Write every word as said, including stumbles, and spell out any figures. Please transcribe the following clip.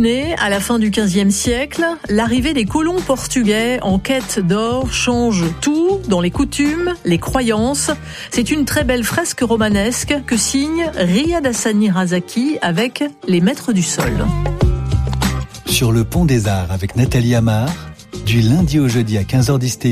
Guinée, à la fin du quinzième siècle, l'arrivée des colons portugais en quête d'or change tout dans les coutumes, les croyances. C'est une très belle fresque romanesque que signe Riyad Hassani Razaki avec Les Maîtres du Sol. Sur le pont des Arts avec Nathalie Amar, du lundi au jeudi à quinze heures dix